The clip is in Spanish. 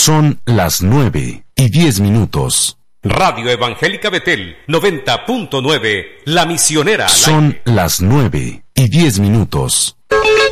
Son las 9:10. Radio Evangélica Betel 90.9, La Misionera. Son las 9:10.